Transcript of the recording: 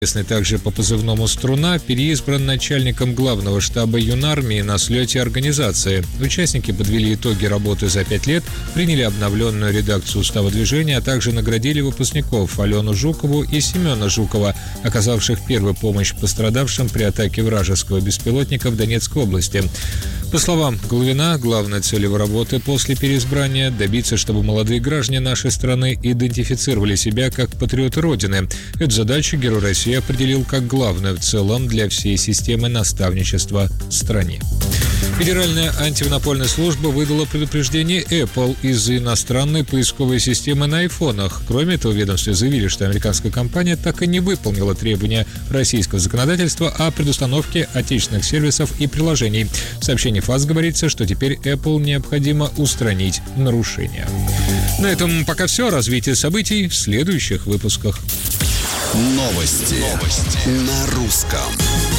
известный также по позывному «Струна», переизбран начальником главного штаба юнармии на слете организации. Участники подвели итоги работы за 5 лет, приняли обновленную редакцию устава движения, а также наградили выпускников Алену Жукову и Семена Жукова, оказавших первую помощь пострадавшим при атаке вражеского беспилотника в Донецкой области. По словам Головина, главной целью работы после переизбрания – добиться, чтобы молодые граждане нашей страны идентифицировали себя как патриоты Родины. Эту задачу Герой России определил как главную в целом для всей системы наставничества в стране. Федеральная антимонопольная служба выдала предупреждение Apple из-за иностранной поисковой системы на айфонах. Кроме этого, в ведомстве заявили, что американская компания так и не выполнила требования российского законодательства о предустановке отечественных сервисов и приложений. В сообщении ФАС говорится, что теперь Apple необходимо устранить нарушения. На этом пока все. Развитие событий в следующих выпусках. Новости на русском.